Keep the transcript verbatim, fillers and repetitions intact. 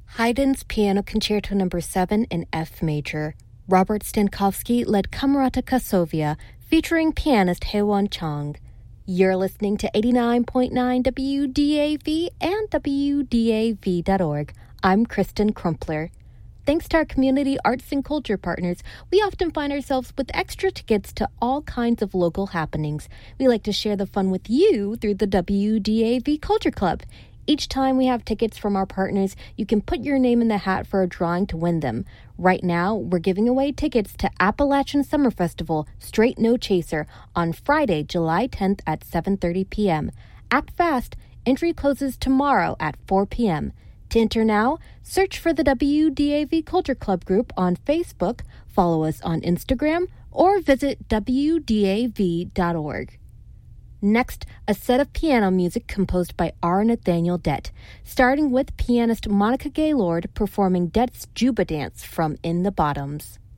Haydn's Piano Concerto Number seven in F major. Robert Stankowski led Camerata Kasovia, featuring pianist Haewon Chang. You're listening to eighty-nine point nine W D A V and W D A V dot org. I'm Kristen Crumpler. Thanks to our community arts and culture partners, we often find ourselves with extra tickets to all kinds of local happenings. We like to share the fun with you through the W D A V Culture Club. Each time we have tickets from our partners, you can put your name in the hat for a drawing to win them. Right now, we're giving away tickets to Appalachian Summer Festival, Straight No Chaser, on Friday, July tenth at seven thirty p.m. Act fast. Entry closes tomorrow at four p.m. To enter now, search for the W D A V Culture Club group on Facebook, follow us on Instagram, or visit W D A V dot org. Next, a set of piano music composed by R. Nathaniel Dett, starting with pianist Monica Gaylord performing Dett's Juba Dance from In the Bottoms.